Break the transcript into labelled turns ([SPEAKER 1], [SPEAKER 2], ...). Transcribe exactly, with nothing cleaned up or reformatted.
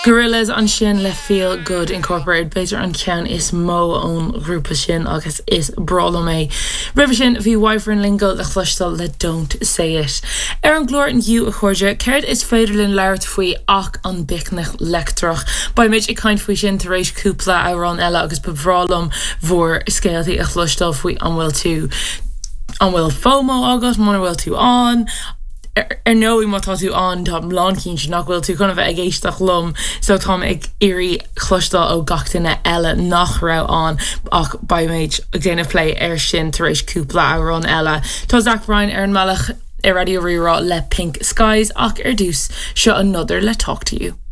[SPEAKER 1] Gorillas an sin le Feel Good Incorporated Beidir an cean is mó ón grúpa sin agus is brala mé. River sin bhí Wyvern Lingle le chlustal le Don't Say It. Ar an glór an hiú a chuirde, céird is féidirlinn leirt faoi ach an bicnach lectrach. Ba méid i caint faoi sin tar éis cúpla a rán eile agus bhrálam mhór scéaltaí a chlustal faoi an bhfuil tú an bhfuil FOMO agus, mana bhfuil tú an. Er no i má tá tú an tá mlán cín sin nach bhfuil tú chuna bheith ag éisteach lom, so tá ag irí chlustal ó gachtainna eile nach rá an ach ba méid ag déanamh play ar sin tar éis cúpla a rán eile. Tá Zach Bryan ar an meallach i Radio Rirá le Pink Skies ach ar dús seo another le Talk to You.